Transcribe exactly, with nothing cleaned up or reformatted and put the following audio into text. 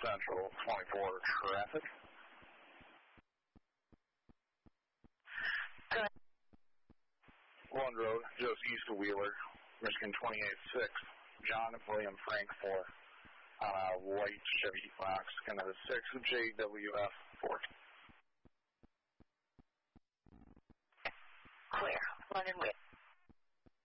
Central twenty-four traffic. Good. Lund Road, just east of Wheeler, Michigan twenty-eight six. John and William Frank four on a white Chevy Equinox, kind of a six J W F fourteen. Clear. London Wit.